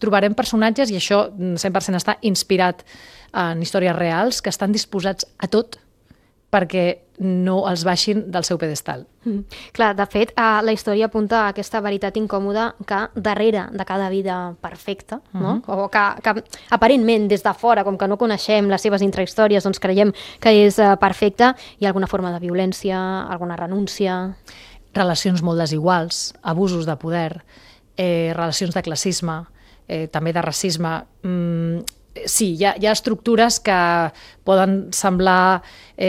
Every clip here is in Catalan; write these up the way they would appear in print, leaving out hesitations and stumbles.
trobarem personatges, i això 100% està inspirat en històries reals, que estan disposats a tot perquè no els baixin del seu pedestal. Clar, de fet, la història apunta a aquesta veritat incòmoda que darrere de cada vida perfecta, no? O que aparentment des de fora, com que no coneixem les seves intrahistòries, doncs creiem que és perfecta, hi ha alguna forma de violència, alguna renúncia... Relacions molt desiguals, abusos de poder, relacions de classisme, també de racisme... Sí, hi ha estructures que poden semblar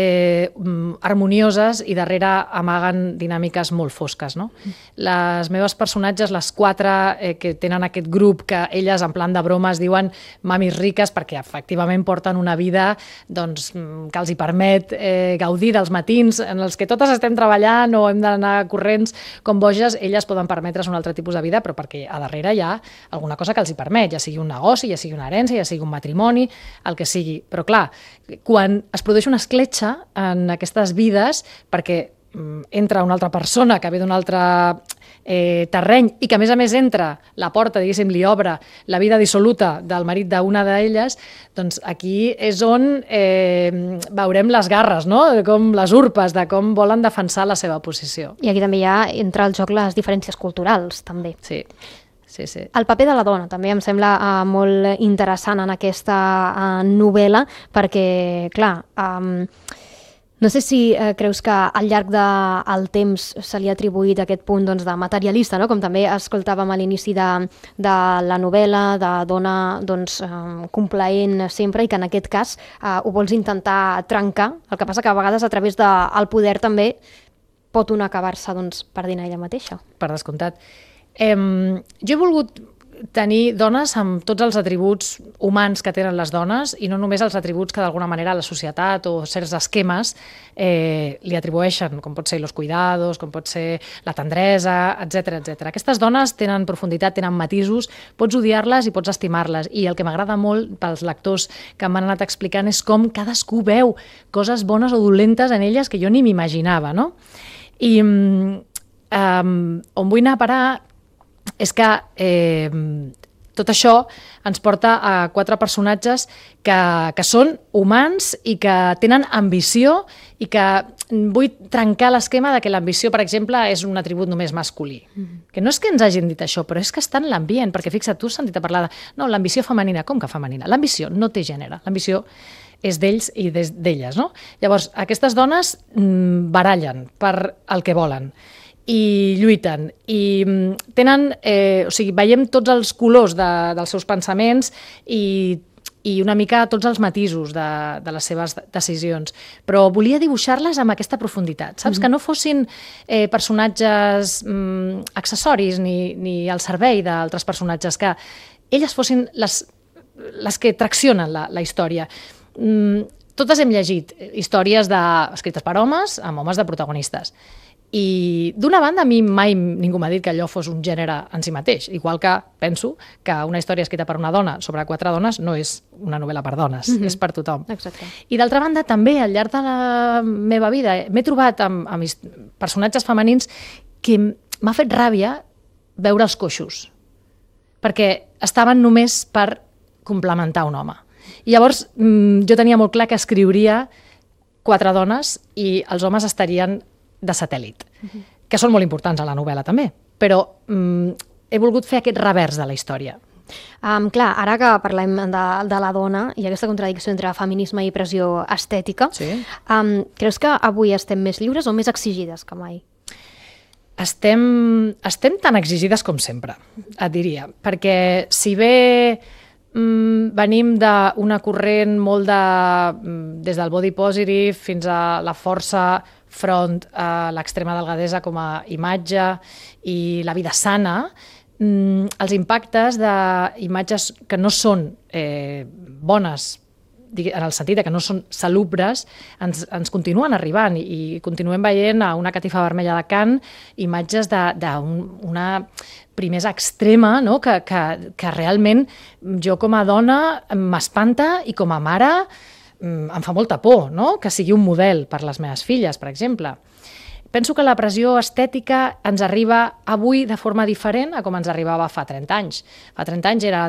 harmonioses i darrere amaguen dinàmiques molt fosques, no? Les meves personatges, les 4 que tenen aquest grup que elles en plan de broma es diuen mamis riques perquè efectivament porten una vida doncs, que els hi permet gaudir dels matins en els que totes estem treballant o hem d'anar corrents com boges, elles poden permetre's un altre tipus de vida, però perquè a darrere hi ha alguna cosa que els hi permet, ja sigui un negoci, ja sigui una herència, ja sigui un matrimoni, el que sigui. Però clar, quan es produeix una escletxa en aquestes vides, perquè entra una altra persona que ve d'un altre terreny i que a més entra, la porta, diguéssim, li obre la vida dissoluta del marit d'una d'elles, doncs aquí és on veurem les garres, no? Com les urpes, de com volen defensar la seva posició. I aquí també hi ha, entra al joc, les diferències culturals, també. Sí. Sí. El paper de la dona també em sembla molt interessant en aquesta novel·la perquè, clar, no sé si creus que al llarg del temps se li ha atribuït aquest punt doncs, de materialista, no? Com també escoltàvem a l'inici de la novel·la, de dona doncs, complaent sempre i que en aquest cas ho vols intentar trencar. El que passa que a vegades a través del poder també pot una acabar-se doncs, perdent ella mateixa. Per descomptat. Jo he volgut tenir dones amb tots els atributs humans que tenen les dones i no només els atributs que d'alguna manera la societat o certs esquemes li atribueixen, com pot ser los cuidados, com pot ser la tendresa, etc. Aquestes dones tenen profunditat, tenen matisos, pots odiar-les i pots estimar-les, i el que m'agrada molt pels lectors que m'han anat explicant és com cadascú veu coses bones o dolentes en elles que jo ni m'imaginava, no? I on vull anar a parar és que tot això ens porta a 4 personatges que són humans i que tenen ambició i que vull trencar l'esquema de que l'ambició, per exemple, és un atribut només masculí. Que no és que ens hagin dit això, però és que està en l'ambient, perquè fixa't, tu has sentit a parlar de no, l'ambició femenina. Com que femenina? L'ambició no té gènere, l'ambició és d'ells i d'elles, no? Llavors, aquestes dones barallen per el que volen i lluiten i tenen, o sigui, veiem tots els colors dels seus pensaments i una mica tots els matisos de les seves decisions, però volia dibuixar-les amb aquesta profunditat, saps? Que no fossin personatges accessoris ni al servei d'altres personatges, que elles fossin les que traccionen la història. Totes hem llegit històries escrites per homes amb homes de protagonistes. I d'una banda, a mi mai ningú m'ha dit que allò fos un gènere en si mateix, igual que penso que una història escrita per una dona sobre 4 dones no és una novel·la per dones, és per tothom. Exacte. I d'altra banda, també, al llarg de la meva vida, m'he trobat amb personatges femenins que m'ha fet ràbia veure els coixos, perquè estaven només per complementar un home. I llavors jo tenia molt clar que escriuria 4 dones i els homes estarien de satèl·lit, que són molt importants a la novel·la també, però he volgut fer aquest revers de la història. Clar, ara que parlem de la dona i aquesta contradicció entre feminisme i pressió estètica, creus que avui estem més lliures o més exigides que mai? Estem tan exigides com sempre, et diria, perquè si bé venim d'una corrent molt des del body positive fins a la força front a l'extrema delgadesa com a imatge i la vida sana, els impactes d'imatges que no són bones, en el sentit que no són salubres, ens continuen arribant i continuem veient a una catifa vermella de Cant imatges d'una primesa extrema, no? que realment jo com a dona m'espanta i com a mare em fa molta por, no? Que sigui un model per les meves filles, per exemple. Penso que la pressió estètica ens arriba avui de forma diferent a com ens arribava fa 30 anys. Fa 30 anys era